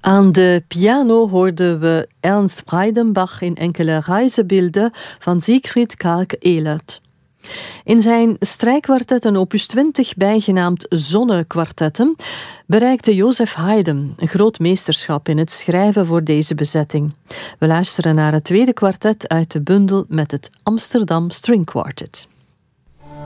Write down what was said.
Aan de piano hoorden we Ernst Breidenbach in enkele reizenbeelden van Siegfried Karg-Elert. In zijn strijkkwartetten opus 20 bijgenaamd Zonnekwartetten bereikte Joseph Haydn een groot meesterschap in het schrijven voor deze bezetting. We luisteren naar het tweede kwartet uit de bundel met het Amsterdam String Quartet.